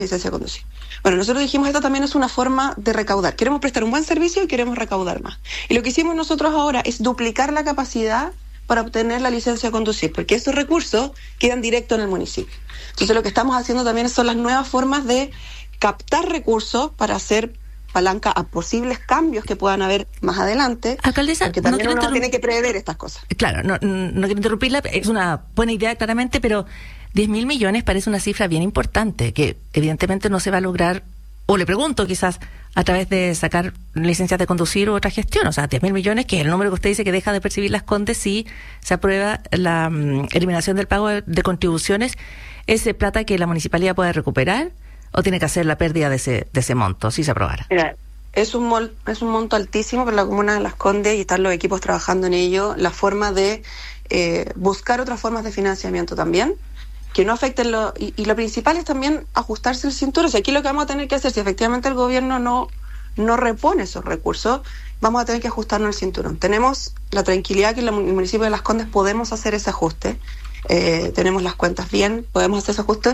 licencia de conducir. Bueno, nosotros dijimos, esto también es una forma de recaudar. Queremos prestar un buen servicio y queremos recaudar más. Y lo que hicimos nosotros ahora es duplicar la capacidad para obtener la licencia de conducir, porque esos recursos quedan directos en el municipio. Entonces lo que estamos haciendo también son las nuevas formas de captar recursos para hacer palanca a posibles cambios que puedan haber más adelante. Alcaldesa, porque también uno tiene que prever estas cosas. Claro, no quiero interrumpirla, es una buena idea claramente, pero 10.000 millones parece una cifra bien importante, que evidentemente no se va a lograr, o le pregunto quizás, a través de sacar licencias de conducir u otra gestión. O sea, 10.000 millones, que es el número que usted dice que deja de percibir Las Condes si se aprueba la eliminación del pago de contribuciones. ¿Es plata que la municipalidad puede recuperar o tiene que hacer la pérdida de ese monto si se aprobara? Mira, es un monto altísimo para la comuna de Las Condes y están los equipos trabajando en ello. La forma de buscar otras formas de financiamiento también, que no afecten y lo principal es también ajustarse el cinturón. O sea, aquí lo que vamos a tener que hacer, si efectivamente el gobierno no repone esos recursos, vamos a tener que ajustarnos el cinturón. Tenemos la tranquilidad que en el municipio de Las Condes podemos hacer ese ajuste, tenemos las cuentas bien, podemos hacer ese ajuste.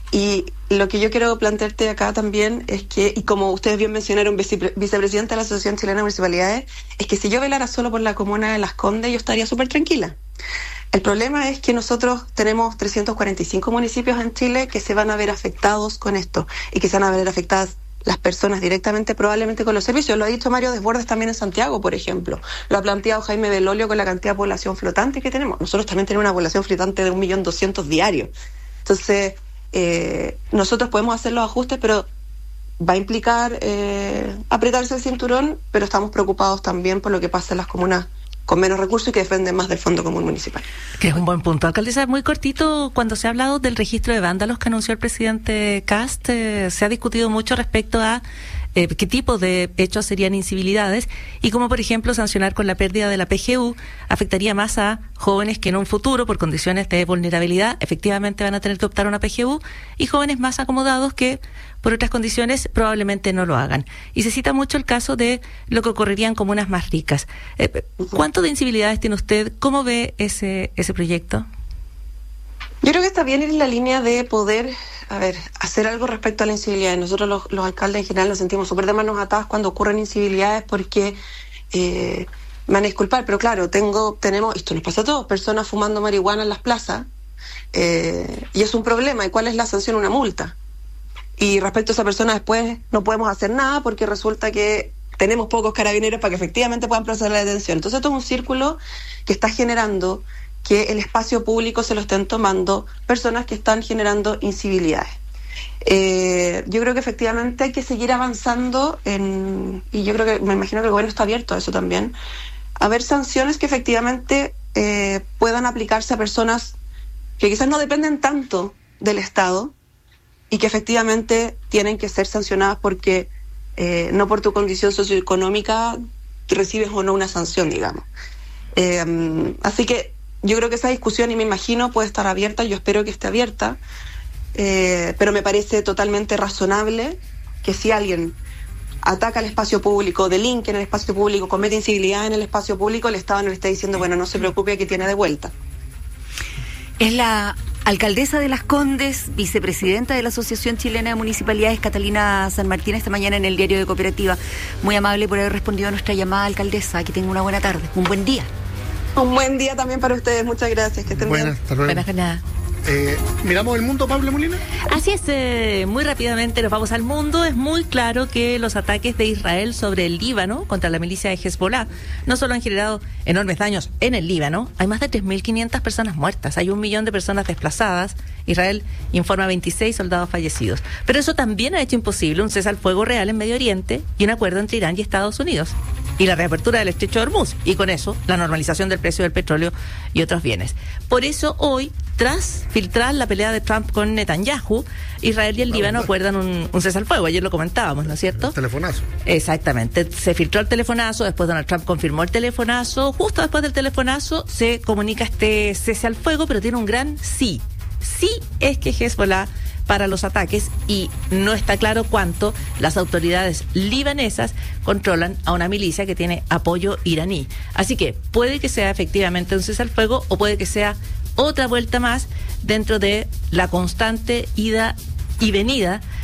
Y lo que yo quiero plantearte acá también es que, y como ustedes bien mencionaron, vicepresidenta de la Asociación Chilena de Municipalidades, es que si yo velara solo por la comuna de Las Condes, yo estaría súper tranquila. El problema es que nosotros tenemos 345 municipios en Chile que se van a ver afectados con esto y que se van a ver afectadas las personas directamente, probablemente con los servicios. Lo ha dicho Mario Desbordes también en Santiago, por ejemplo. Lo ha planteado Jaime Belolio con la cantidad de población flotante que tenemos. Nosotros también tenemos una población flotante de 1.200.000 diarios. Entonces, nosotros podemos hacer los ajustes, pero va a implicar apretarse el cinturón, pero estamos preocupados también por lo que pasa en las comunas con menos recursos y que dependen más del Fondo Común Municipal. Que es un buen punto. Alcaldesa, muy cortito, cuando se ha hablado del registro de vándalos que anunció el presidente Kast, se ha discutido mucho respecto a qué tipo de hechos serían incivilidades y cómo, por ejemplo, sancionar con la pérdida de la PGU afectaría más a jóvenes que en un futuro, por condiciones de vulnerabilidad, efectivamente van a tener que optar a una PGU y jóvenes más acomodados que, por otras condiciones, probablemente no lo hagan. Y se cita mucho el caso de lo que ocurriría en comunas más ricas. ¿Cuánto de incivilidades tiene usted? ¿Cómo ve ese proyecto? Yo creo que está bien ir en la línea de poder, hacer algo respecto a la incivilidad. Nosotros los alcaldes en general nos sentimos súper de manos atadas cuando ocurren incivilidades porque me van a disculpar, pero claro, tenemos, esto nos pasa a todos, personas fumando marihuana en las plazas y es un problema. ¿Y cuál es la sanción? Una multa. Y respecto a esa persona después no podemos hacer nada porque resulta que tenemos pocos carabineros para que efectivamente puedan proceder a la detención. Entonces esto es un círculo que está generando que el espacio público se lo estén tomando personas que están generando incivilidades. Yo creo que efectivamente hay que seguir avanzando y yo creo que, me imagino que el gobierno está abierto a eso también, a ver sanciones que efectivamente puedan aplicarse a personas que quizás no dependen tanto del Estado y que efectivamente tienen que ser sancionadas porque no por tu condición socioeconómica recibes o no una sanción, digamos. Así que yo creo que esa discusión, y me imagino, puede estar abierta, yo espero que esté abierta, pero me parece totalmente razonable que si alguien ataca el espacio público, delinque en el espacio público, comete incivilidad en el espacio público, el Estado no le está diciendo, bueno, no se preocupe, que tiene de vuelta. Es la alcaldesa de Las Condes, vicepresidenta de la Asociación Chilena de Municipalidades, Catalina San Martín, esta mañana en el Diario de Cooperativa. Muy amable por haber respondido a nuestra llamada, alcaldesa. Que tenga una buena tarde, un buen día. Un buen día también para ustedes, muchas gracias, que estén bien. Hasta luego. Buenas jornadas. ¿Miramos el mundo, Pablo Molina? Así es, muy rápidamente nos vamos al mundo. Es muy claro que los ataques de Israel sobre el Líbano contra la milicia de Hezbollah no solo han generado enormes daños en el Líbano, hay más de 3.500 personas muertas, hay 1 millón de personas desplazadas. Israel informa 26 soldados fallecidos. Pero eso también ha hecho imposible un cese al fuego real en Medio Oriente y un acuerdo entre Irán y Estados Unidos. Y la reapertura del estrecho de Hormuz. Y con eso, la normalización del precio del petróleo y otros bienes. Por eso, hoy, tras filtrar la pelea de Trump con Netanyahu, Israel y el Líbano acuerdan un cese al fuego. Ayer lo comentábamos, ¿no es cierto? El telefonazo. Exactamente. Se filtró el telefonazo, después Donald Trump confirmó el telefonazo. Justo después del telefonazo se comunica este cese al fuego, pero tiene un gran sí. Sí es que Hezbollah para los ataques y no está claro cuánto las autoridades libanesas controlan a una milicia que tiene apoyo iraní. Así que puede que sea efectivamente un cese al fuego o puede que sea otra vuelta más dentro de la constante ida y venida